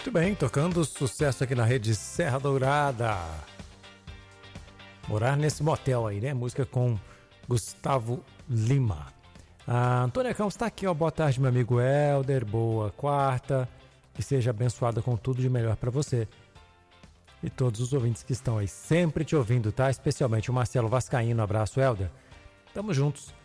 Muito bem, tocando sucesso aqui na rede Serra Dourada. Morar nesse motel aí, né? Música com Gustavo Lima. A Antônia Campos está aqui, ó. Boa tarde, meu amigo Helder. Boa quarta. Que seja abençoada com tudo de melhor para você. E todos os ouvintes que estão aí sempre te ouvindo, tá? Especialmente o Marcelo Vascaíno. Abraço, Helder. Tamo juntos.